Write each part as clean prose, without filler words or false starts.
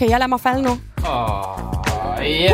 Okay, jeg lader mig falde nu. Ja,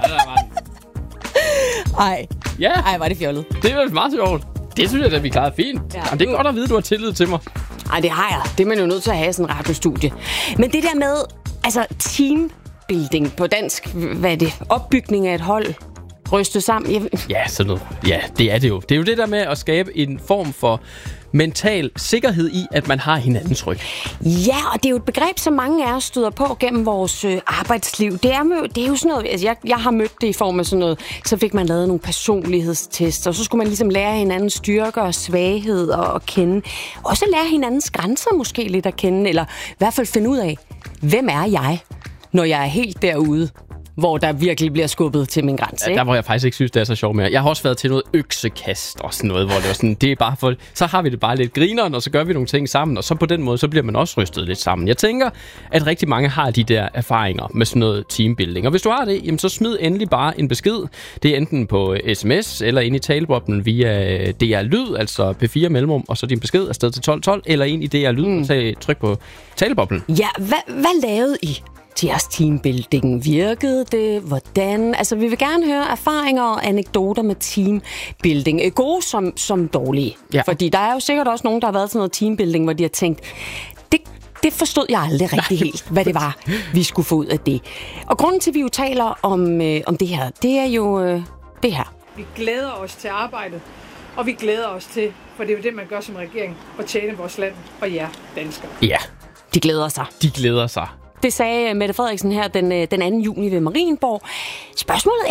Ej. ja. Ej, var det fjollet. Det er vel meget sjovt. Det synes jeg, at vi klarede fint. Ja. Jamen, det er godt at vide, at du har tillid til mig. Ej, det har jeg. Det er man jo nødt til at have i sådan en radiostudie. Men det der med, altså teambuilding på dansk, hvad er det? Opbygning af et hold, ryste sammen. Ja, sådan noget. Ja, det er det jo. Det er jo det der med at skabe en form for mental sikkerhed i, at man har hinandens ryg. Ja, og det er jo et begreb, som mange af os støder på gennem vores arbejdsliv. Det er jo sådan noget, altså jeg har mødt det i form af sådan noget, så fik man lavet nogle personlighedstests, og så skulle man ligesom lære hinandens styrker og svaghed at kende. Også lære hinandens grænser måske lidt at kende, eller i hvert fald finde ud af, hvem er jeg, når jeg er helt derude, hvor der virkelig bliver skubbet til min grænse. Ja, der hvor jeg faktisk ikke synes, det er så sjovt mere. Jeg har også været til noget øksekast og sådan noget, hvor det var sådan, det er bare for, så har vi det bare lidt grineren, og så gør vi nogle ting sammen, og så på den måde, så bliver man også rystet lidt sammen. Jeg tænker, at rigtig mange har de der erfaringer med sådan noget teambuilding. Og hvis du har det, jamen så smid endelig bare en besked. Det er enten på sms, eller ind i taleboblen via DR Lyd, altså P4 mellemrum, og så din besked afsted til 1212, eller ind i DR Lyd, og så tryk på taleboblen. Ja, hvad lavede I til jeres teambuilding? Virkede det? Hvordan? Altså, vi vil gerne høre erfaringer og anekdoter med teambuilding. Gode som dårlige. Ja. Fordi der er jo sikkert også nogen, der har været til noget teambuilding, hvor de har tænkt, det forstod jeg aldrig rigtig helt, hvad det var, vi skulle få ud af det. Og grunden til, at vi jo taler om det her, det er jo det her. Vi glæder os til arbejdet, og vi glæder os til, for det er jo det, man gør som regering, at tjene vores land og jer danskere. Ja, De glæder sig. de glæder sig. Det sagde Mette Frederiksen her den 2. juni ved Marienborg. Spørgsmålet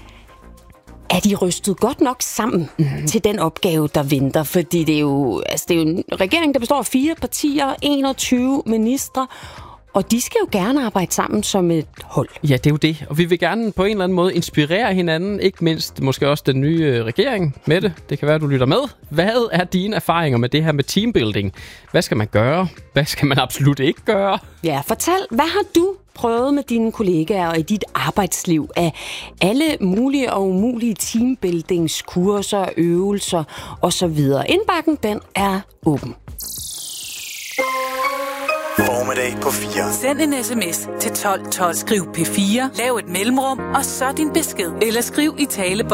er de rystet godt nok sammen til den opgave, der venter? Fordi det er jo en regering, der består af 4 partier, 21 ministre, og de skal jo gerne arbejde sammen som et hold. Ja, det er jo det. Og vi vil gerne på en eller anden måde inspirere hinanden, ikke mindst måske også den nye regering. Mette, det kan være, at du lytter med. Hvad er dine erfaringer med det her med teambuilding? Hvad skal man gøre? Hvad skal man absolut ikke gøre? Ja, fortæl, hvad har du prøvet med dine kollegaer og i dit arbejdsliv af alle mulige og umulige teambuildingskurser, øvelser osv.? Indbakken, den er åben. Formiddag på 4. Send en sms til 1212. Skriv P4, lav et mellemrum, og så din besked. Eller skriv i taleboksen.